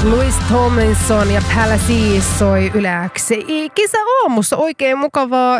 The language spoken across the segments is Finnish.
Louis Tomlinson ja Palace soi Yle X. Kesäaamussa oikein mukavaa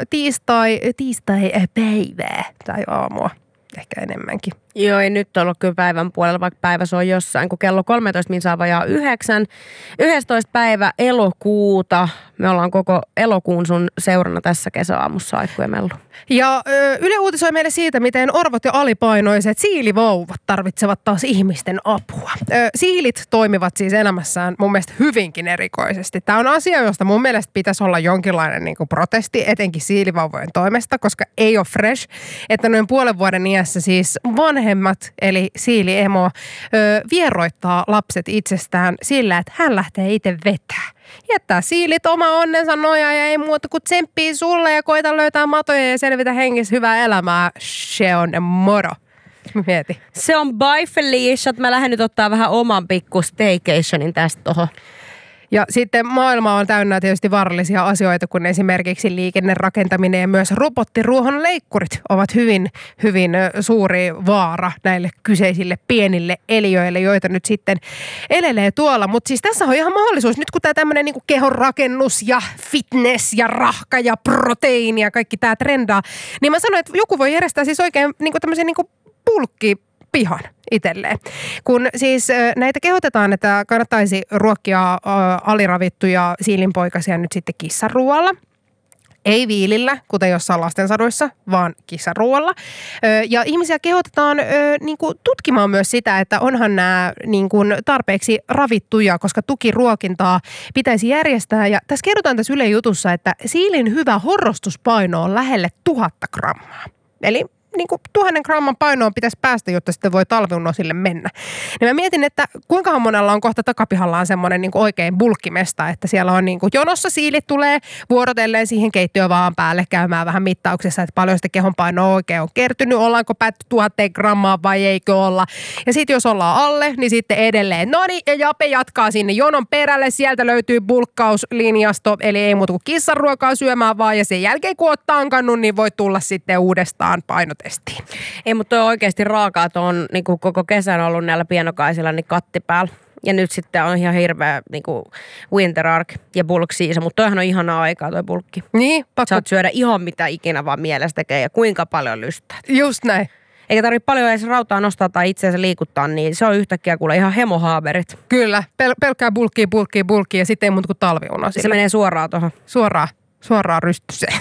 tiistai-päivää tai aamua. Ehkä enemmänkin. Joo, ei nyt ollut kyllä päivän puolella, vaikka päivä soi jossain, kun kello 13 min saa vajaa 9. 11. päivä elokuuta. Me ollaan koko elokuun sun seurana tässä kesäaamussa Aikku ja Mellu. Ja Yle uutisoi meille siitä, miten orvot ja alipainoiset siilivauvat tarvitsevat taas ihmisten apua. Siilit toimivat siis elämässään mun mielestä hyvinkin erikoisesti. Tämä on asia, josta mun mielestä pitäisi olla jonkinlainen niin kuin protesti, etenkin siilivauvojen toimesta, koska ei ole fresh, että noin puolen vuoden iässä siis vanhemmat, eli siiliemo, vieroittaa lapset itsestään sillä, että hän lähtee itse vetää. Jättää siilit oma onnensa nojaan ja ei muuta kuin tsemppii sulle ja koita löytää matoja ja selvitä hengissä hyvää elämää. Se on moro. Mieti. Se on bye Felicia, että mä lähden nyt ottaa vähän oman pikku staycationin tästä tohon. Ja sitten maailma on täynnä tietysti vaarallisia asioita, kun esimerkiksi liikennerakentaminen ja myös robottiruohonleikkurit ovat hyvin suuri vaara näille kyseisille pienille eliöille, joita nyt sitten elelee tuolla. Mutta siis tässä on ihan mahdollisuus, nyt kun tämä tämmöinen niinku kehonrakennus ja fitness ja rahka ja proteiini ja kaikki tämä trendaa, niin mä sanoin, että joku voi järjestää siis oikein niinku tämmöisen niinku bulkkipihan itselleen. Kun siis näitä kehotetaan, että kannattaisi ruokkia aliravittuja siilinpoikasia nyt sitten kissanruoalla. Ei viilillä, kuten jossain lastensadoissa, vaan kissanruoalla. Ja ihmisiä kehotetaan niin kuin tutkimaan myös sitä, että onhan nämä niin kuin tarpeeksi ravittuja, koska tukiruokintaa pitäisi järjestää. Ja tässä kerrotaan tässä Yle Jutussa, että siilin hyvä horrostuspaino on lähelle 1000 grammaa. Eli niin kuin 1000 gramman painoon pitäisi päästä, jotta sitten voi talviunnosille mennä. Niin mä mietin, että kuinka monella on kohta takapihallaan semmoinen niin kuin oikein bulkkimesta, että siellä on niin kuin jonossa siilit tulee vuorotelleen siihen keittiövaan päälle käymään vähän mittauksessa, että paljon sitä kehonpainoa oikein on kertynyt, ollaanko päätty 1000 grammaa vai eikö olla. Ja sitten jos ollaan alle, niin sitten edelleen. No niin, ja Jape jatkaa sinne jonon perälle, sieltä löytyy bulkkauslinjasto, eli ei muuta kuin kissanruokaa syömään vaan, ja sen jälkeen kun oot tankannut, niin voi tulla sitten uudestaan painot. Ei, mutta toi oikeasti raakaa, että on niin kuin koko kesän ollut näillä pienokaisilla niin katti päällä. Ja nyt sitten on ihan hirveä niin kuin winter arc ja bulk season, mutta toihan on ihanaa aikaa toi bulkki. Niin, pakko. Saat syödä ihan mitä ikinä vaan mielessä tekee ja kuinka paljon lystää. Just näin. Eikä tarvitse paljon edes rautaa nostaa tai itseänsä liikuttaa, niin se on yhtäkkiä kuule ihan hemohaaverit. Kyllä, pelkkää bulkkia ja sitten ei muuta kuin talviuna. Se menee suoraan tuohon. Suoraan rystyseen.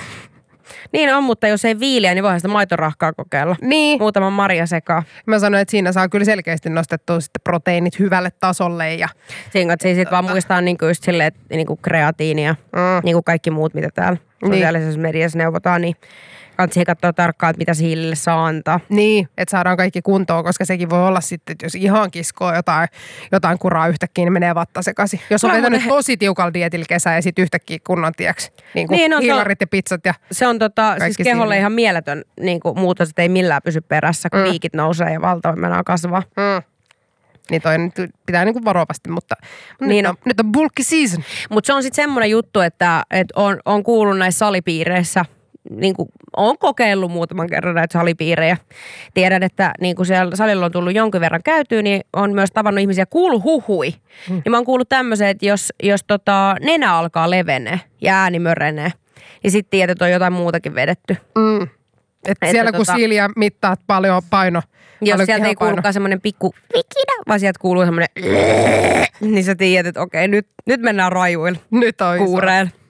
Niin on, mutta jos ei viiliä, niin voihan sitä maitorahkaa kokeilla. Niin. Muutaman marja sekaa. Mä sanoin, että siinä saa kyllä selkeästi nostettua sitten proteiinit hyvälle tasolle. Ja siinä sitten vaan muistaa niinku just silleen, että niinku kreatiinia, niinku kaikki muut, mitä täällä sosiaalisessa mediassa neuvotaan, niin kannattaa katsoa tarkkaan, että mitä siilille saa antaa. Niin, että saadaan kaikki kuntoon, koska sekin voi olla sitten, että jos ihan kiskoo jotain kuraa yhtäkkiä, niin menee vatta sekaisin. Jos on vetänyt tosi tiukalla dietillä kesää ja sitten yhtäkkiä kunnon tieksi, niin kuin hiilarit ja pizzat ja se on siis keholle ihan mieletön niin kuin muutos, että ei millään pysy perässä, kun piikit nousee ja valtava mennään kasvaa. Niin toi nyt pitää niinku varovasti, mutta niin nyt on bulky season. Mutta se on sitten semmoinen juttu, että on kuullut näissä salipiireissä, niin kuin olen kokeillut muutaman kerran näitä salipiirejä. Tiedän, että niin kuin siellä salilla on tullut jonkin verran käytyä, niin on myös tavannut ihmisiä, kuullut huhui. Niin mä oon kuullut tämmöisen, että jos nenä alkaa levenee ja ääni mörenee, niin sitten tiedät, että on jotain muutakin vedetty. Että siellä kun siiliä mittaat paljon paino. Jos sieltä ei kuulukaan semmoinen pikku vikinä, vaan sieltä kuuluu semmoinen niin sä tiedät, että okei, nyt mennään rajuilla. Nyt on kuureilla.